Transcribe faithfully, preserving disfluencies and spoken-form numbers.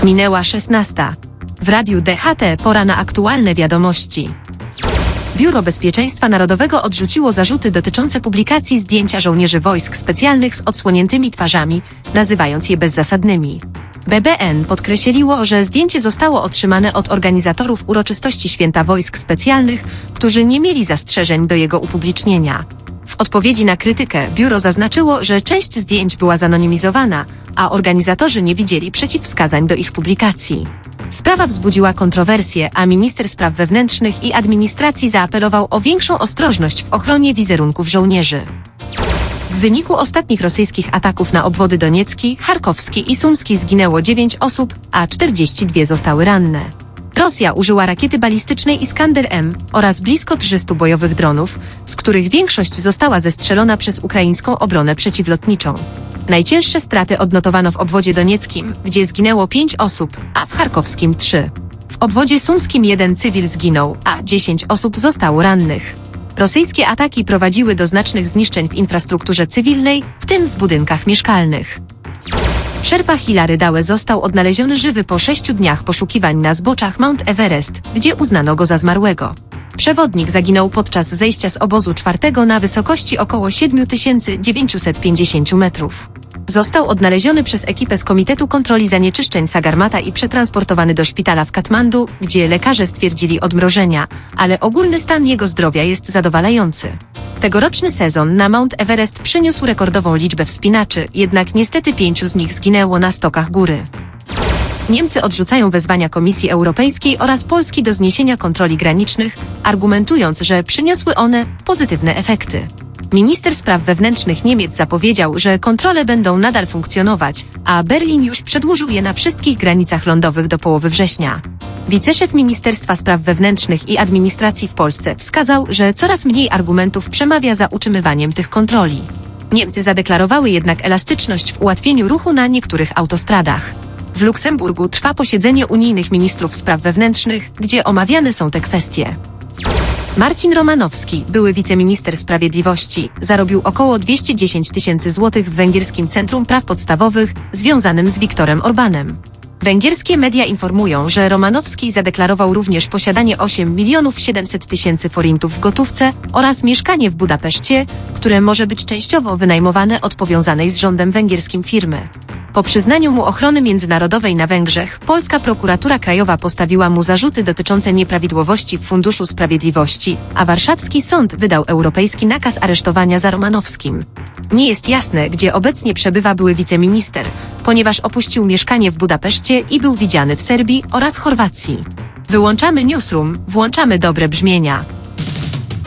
Minęła szesnasta. W Radiu D H T pora na aktualne wiadomości. Biuro Bezpieczeństwa Narodowego odrzuciło zarzuty dotyczące publikacji zdjęcia żołnierzy wojsk specjalnych z odsłoniętymi twarzami, nazywając je bezzasadnymi. B B N podkreśliło, że zdjęcie zostało otrzymane od organizatorów uroczystości Święta Wojsk Specjalnych, którzy nie mieli zastrzeżeń do jego upublicznienia. W odpowiedzi na krytykę biuro zaznaczyło, że część zdjęć była zanonimizowana, a organizatorzy nie widzieli przeciwwskazań do ich publikacji. Sprawa wzbudziła kontrowersje, a minister spraw wewnętrznych i administracji zaapelował o większą ostrożność w ochronie wizerunków żołnierzy. W wyniku ostatnich rosyjskich ataków na obwody doniecki, charkowski i sumski zginęło dziewięć osób, a czterdzieści dwie zostały ranne. Rosja użyła rakiety balistycznej Iskander M oraz blisko trzystu bojowych dronów, z których większość została zestrzelona przez ukraińską obronę przeciwlotniczą. Najcięższe straty odnotowano w obwodzie donieckim, gdzie zginęło pięć osób, a w charkowskim trzy. W obwodzie sumskim jeden cywil zginął, a dziesięć osób zostało rannych. Rosyjskie ataki prowadziły do znacznych zniszczeń w infrastrukturze cywilnej, w tym w budynkach mieszkalnych. Sherpa Hilary Dałe został odnaleziony żywy po sześciu dniach poszukiwań na zboczach Mount Everest, gdzie uznano go za zmarłego. Przewodnik zaginął podczas zejścia z obozu czwartego na wysokości około siedem tysięcy dziewięćset pięćdziesiąt metrów. Został odnaleziony przez ekipę z Komitetu Kontroli Zanieczyszczeń Sagarmata i przetransportowany do szpitala w Katmandu, gdzie lekarze stwierdzili odmrożenia, ale ogólny stan jego zdrowia jest zadowalający. Tegoroczny sezon na Mount Everest przyniósł rekordową liczbę wspinaczy, jednak niestety pięciu z nich zginęło na stokach góry. Niemcy odrzucają wezwania Komisji Europejskiej oraz Polski do zniesienia kontroli granicznych, argumentując, że przyniosły one pozytywne efekty. Minister spraw wewnętrznych Niemiec zapowiedział, że kontrole będą nadal funkcjonować, a Berlin już przedłużył je na wszystkich granicach lądowych do połowy września. Wiceszef Ministerstwa Spraw Wewnętrznych i Administracji w Polsce wskazał, że coraz mniej argumentów przemawia za utrzymywaniem tych kontroli. Niemcy zadeklarowały jednak elastyczność w ułatwieniu ruchu na niektórych autostradach. W Luksemburgu trwa posiedzenie unijnych ministrów spraw wewnętrznych, gdzie omawiane są te kwestie. Marcin Romanowski, były wiceminister sprawiedliwości, zarobił około dwieście dziesięć tysięcy złotych w węgierskim Centrum Praw Podstawowych związanym z Viktorem Orbanem. Węgierskie media informują, że Romanowski zadeklarował również posiadanie osiem milionów siedemset tysięcy forintów w gotówce oraz mieszkanie w Budapeszcie, które może być częściowo wynajmowane od powiązanej z rządem węgierskim firmy. Po przyznaniu mu ochrony międzynarodowej na Węgrzech, polska prokuratura krajowa postawiła mu zarzuty dotyczące nieprawidłowości w Funduszu Sprawiedliwości, a warszawski sąd wydał europejski nakaz aresztowania za Romanowskim. Nie jest jasne, gdzie obecnie przebywa były wiceminister, ponieważ opuścił mieszkanie w Budapeszcie i był widziany w Serbii oraz Chorwacji. Wyłączamy newsroom, włączamy dobre brzmienia.